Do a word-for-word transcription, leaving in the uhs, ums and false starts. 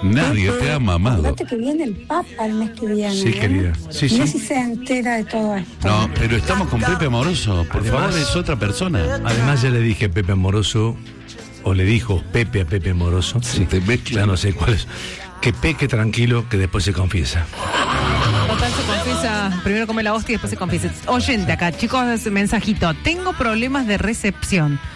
Nadie te ama, amado. Fíjate que viene el Papa el mes que viene. Sí, ¿eh? querida. Sí, Mira sí. si se entera de todo esto. No, pero estamos con Pepe Amoroso. Por Además- favor, es otra persona. Además ya le dije a Pepe Amoroso, o le dijo Pepe a Pepe Amoroso, Se te mezcla. ya no sé cuál es, que peque tranquilo, que después se confiesa. Total se confiesa, primero come la hostia y después se confiesa. Oyente acá, chicos, mensajito. Tengo problemas de recepción.